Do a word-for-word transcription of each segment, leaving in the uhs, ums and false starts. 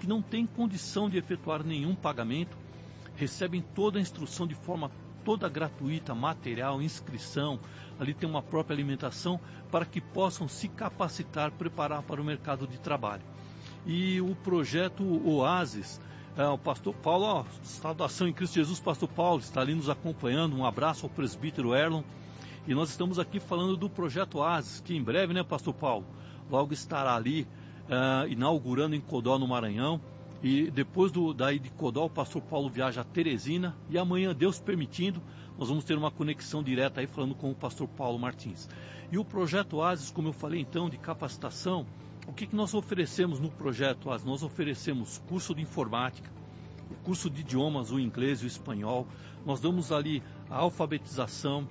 que não têm condição de efetuar nenhum pagamento recebem toda a instrução de forma toda gratuita, material, inscrição, ali tem uma própria alimentação para que possam se capacitar, preparar para o mercado de trabalho. E o projeto Oasis, é, o pastor Paulo, ó, saudação em Cristo Jesus, pastor Paulo, está ali nos acompanhando, um abraço ao presbítero Erlon, e nós estamos aqui falando do projeto Oasis, que em breve, né, pastor Paulo, logo estará ali, é, inaugurando em Codó, no Maranhão. E depois do, daí de Codó, o pastor Paulo viaja a Teresina, e amanhã, Deus permitindo, nós vamos ter uma conexão direta aí falando com o pastor Paulo Martins. E o projeto Oasis, como eu falei então, de capacitação, o que, que nós oferecemos no projeto Oasis? Nós oferecemos curso de informática, o curso de idiomas, o inglês e o espanhol, nós damos ali a alfabetização,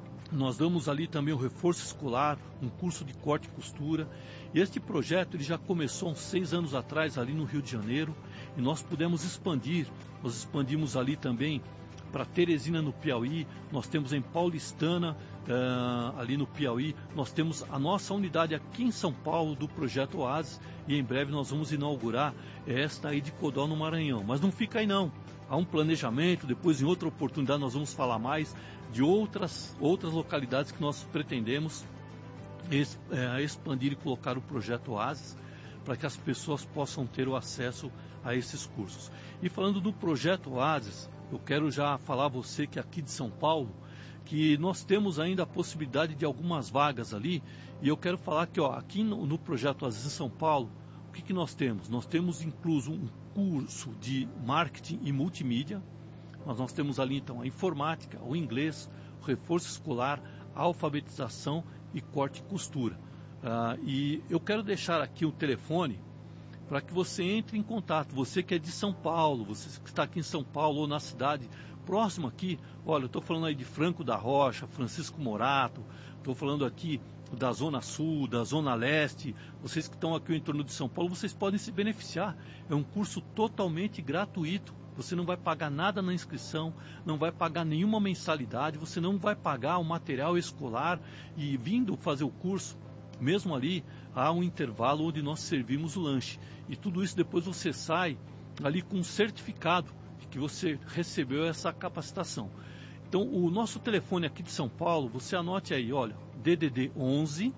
nós damos ali também o reforço escolar, um curso de corte e costura. E este projeto ele já começou há uns seis anos atrás ali no Rio de Janeiro, e nós pudemos expandir, nós expandimos ali também para Teresina, no Piauí, nós temos em Paulistana, uh, ali no Piauí, nós temos a nossa unidade aqui em São Paulo do projeto Oasis, e em breve nós vamos inaugurar esta aí de Codó, no Maranhão. Mas não fica aí não, há um planejamento, depois em outra oportunidade nós vamos falar mais de outras, outras localidades que nós pretendemos es, é, expandir e colocar o projeto Oasis, para que as pessoas possam ter o acesso a esses cursos. E falando do projeto Oasis, eu quero já falar a você que aqui de São Paulo, que nós temos ainda a possibilidade de algumas vagas ali, e eu quero falar que ó, aqui no, no projeto Oasis em São Paulo, o que, que nós temos? Nós temos incluso um curso de marketing e multimídia, mas nós temos ali então a informática, o inglês, o reforço escolar, a alfabetização e corte e costura. Ah, e eu quero deixar aqui o telefone para que você entre em contato, você que é de São Paulo, você que está aqui em São Paulo ou na cidade próxima aqui, olha, eu estou falando aí de Franco da Rocha, Francisco Morato, estou falando aqui da Zona Sul, da Zona Leste, vocês que estão aqui em torno de São Paulo, vocês podem se beneficiar, é um curso totalmente gratuito, você não vai pagar nada na inscrição, não vai pagar nenhuma mensalidade, você não vai pagar o material escolar, e vindo fazer o curso, mesmo ali, há um intervalo onde nós servimos o lanche. E tudo isso depois você sai ali com um certificado de que você recebeu essa capacitação. Então, o nosso telefone aqui de São Paulo, você anote aí, olha, D D D onze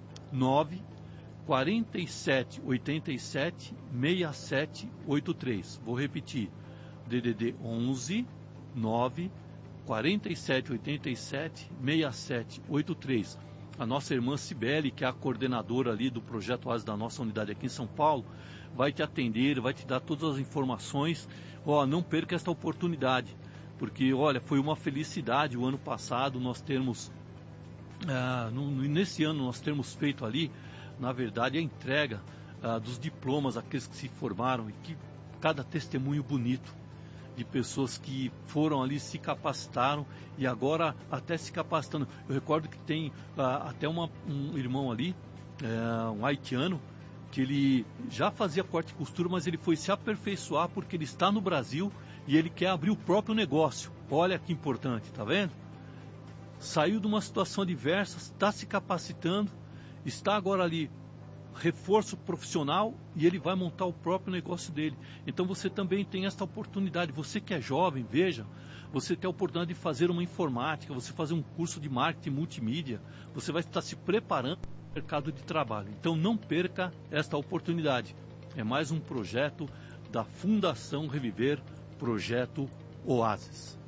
nove quarenta e sete oitenta e sete sessenta e sete oitenta e três. Vou repetir, D D D onze nove quarenta e sete oitenta e sete sessenta e sete oitenta e três. A nossa irmã Cibele, que é a coordenadora ali do projeto Oasis da nossa unidade aqui em São Paulo, vai te atender, vai te dar todas as informações. Ó, não perca esta oportunidade, porque olha, foi uma felicidade o ano passado nós termos, ah, no, nesse ano nós termos feito ali, na verdade, a entrega ah, dos diplomas àqueles que se formaram, e que cada testemunho bonito de pessoas que foram ali, se capacitaram e agora até se capacitando. Eu recordo que tem ah, até uma, um irmão ali, é, um haitiano, que ele já fazia corte e costura, mas ele foi se aperfeiçoar porque ele está no Brasil e ele quer abrir o próprio negócio. Olha que importante, tá vendo? Saiu de uma situação adversa, está se capacitando, está agora ali, reforço profissional, e ele vai montar o próprio negócio dele. Então você também tem esta oportunidade, você que é jovem, veja, você tem a oportunidade de fazer uma informática, você fazer um curso de marketing multimídia, você vai estar se preparando para o mercado de trabalho. Então não perca esta oportunidade, é mais um projeto da Fundação Reviver, projeto Oasis.